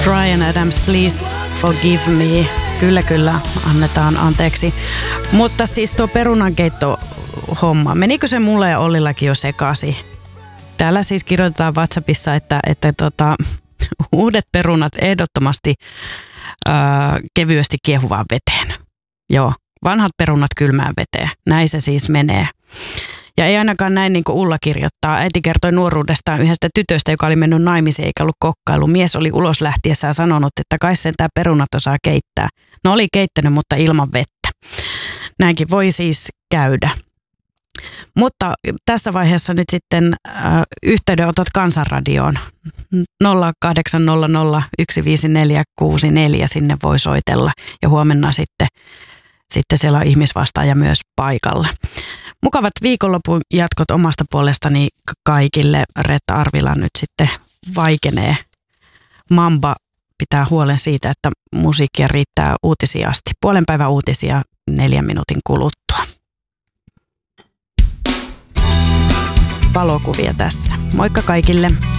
Bryan Adams, Please Forgive Me. Kyllä, annetaan anteeksi. Mutta siis tuo perunankeitto homma, menikö se mulle ja Ollillakin jo sekasi? Täällä siis kirjoitetaan WhatsAppissa, että uudet perunat ehdottomasti kevyesti kiehuvaan veteen. Joo, vanhat perunat kylmään veteen. Näin se siis menee. Ja ei ainakaan näin niin kuin Ulla kirjoittaa. Äiti kertoi nuoruudestaan yhdestä tytöstä, joka oli mennyt naimisiin eikä ollut kokkailu. Mies oli ulos lähtiessään sanonut, että kai sen tää perunat osaa keittää. No oli keittänyt, mutta ilman vettä. Näinkin voi siis käydä. Mutta tässä vaiheessa nyt sitten yhteydenotot Kansanradioon 0800 15464 sinne voi soitella ja huomenna sitten siellä on ihmisvastaaja myös paikalla. Mukavat viikonlopun jatkot omasta puolestani kaikille. Reetta Arvila nyt sitten vaikenee. Mamba pitää huolen siitä, että musiikkia riittää uutisia asti. Puolen päivän uutisia 4 minuutin kuluttua. Valokuvia tässä. Moikka kaikille!